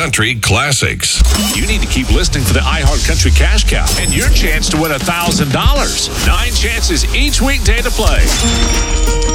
Country classics. You need to keep listening for the iHeart Country Cash Cow and your chance to win $1,000. 9 chances each weekday to play.